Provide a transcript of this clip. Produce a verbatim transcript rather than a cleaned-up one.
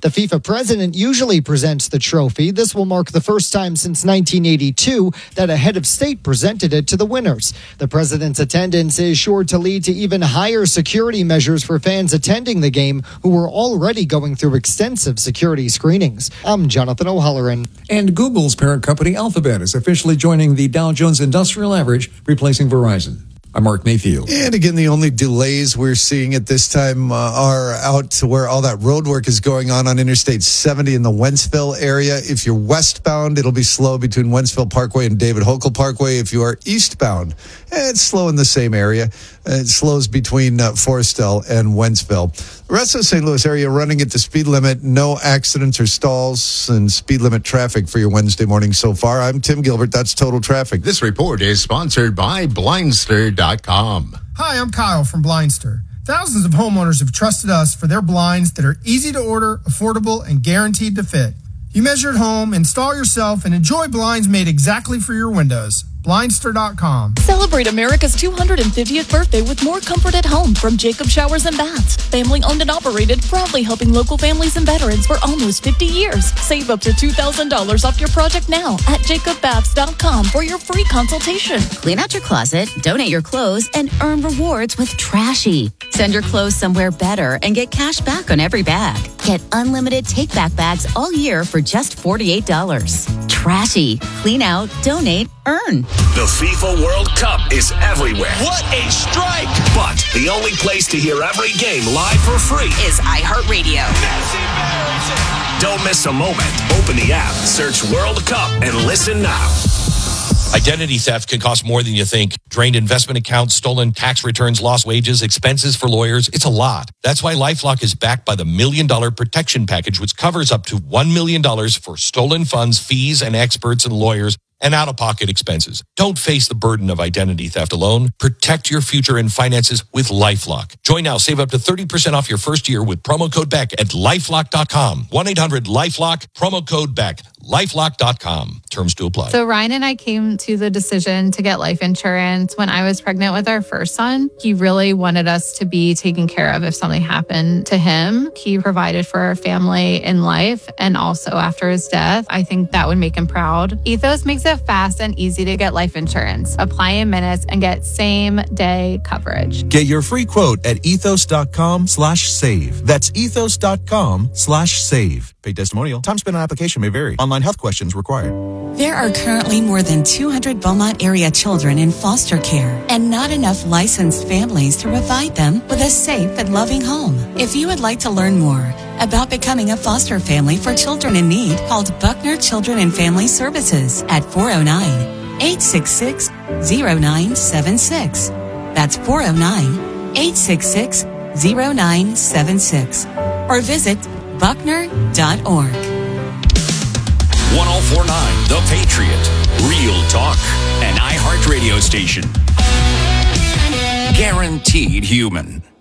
The FIFA president usually presents the trophy. This will mark the first time since nineteen eighty-two that a head of state presented it to the winners. The president's attendance is sure to lead to even higher security measures for fans attending the game who were already going through extensive security screenings. I'm Jonathan O'Halloran. And Google's parent company Alphabet is officially joining the Dow Jones Industrial Average, replacing Verizon. I'm Mark Mayfield. And again, the only delays we're seeing at this time uh, are out to where all that road work is going on on Interstate seventy in the Wentzville area. If you're westbound, it'll be slow between Wentzville Parkway and David Hochul Parkway. If you are eastbound, it's slow in the same area. It slows between uh, Forestell and Wentzville. The rest of the Saint Louis area running at the speed limit. No accidents or stalls and speed limit traffic for your Wednesday morning so far. I'm Tim Gilbert. That's Total Traffic. This report is sponsored by Blindster dot com. Hi, I'm Kyle from Blindster. Thousands of homeowners have trusted us for their blinds that are easy to order, affordable, and guaranteed to fit. You measure at home, install yourself, and enjoy blinds made exactly for your windows. Blindster dot com. Celebrate America's two hundred fiftieth birthday with more comfort at home from Jacob Showers and Baths. Family owned and operated, proudly helping local families and veterans for almost fifty years. Save up to two thousand dollars off your project now at jacob baths dot com for your free consultation. Clean out your closet, donate your clothes, and earn rewards with Trashy. Send your clothes somewhere better and get cash back on every bag. Get unlimited take-back bags all year for just forty-eight dollars. Trashy. Clean out, donate, earn. The FIFA World Cup is everywhere. What a strike! But the only place to hear every game live for free is iHeartRadio. That's embarrassing. Don't miss a moment. Open the app, search World Cup, and listen now. Identity theft can cost more than you think. Drained investment accounts, stolen tax returns, lost wages, expenses for lawyers. It's a lot. That's why LifeLock is backed by the Million Dollar Protection Package, which covers up to one million dollars for stolen funds, fees, and experts and lawyers, and out-of-pocket expenses. Don't face the burden of identity theft alone. Protect your future and finances with LifeLock. Join now. Save up to thirty percent off your first year with promo code BECK at lifelock dot com. one eight hundred lifelock, promo code BECK, lifelock dot com. Terms to apply. So Ryan and I came to the decision to get life insurance when I was pregnant with our first son. He really wanted us to be taken care of if something happened to him. He provided for our family in life and also after his death. I think that would make him proud. Ethos makes it fast and easy to get life insurance. Apply in minutes and get same day coverage. Get your free quote at ethos dot com slash save. That's ethos dot com slash save. Paid testimonial. Time spent on application may vary. Online health questions required. There are currently more than two hundred Beaumont area children in foster care and not enough licensed families to provide them with a safe and loving home. If you would like to learn more about becoming a foster family for children in need, call Buckner Children and Family Services at four oh nine, eight six six, oh nine seven six. That's four oh nine, eight six six, oh nine seven six. Or visit buckner dot org. one oh four point nine The Patriot. Real talk. An iHeart radio station. Guaranteed human.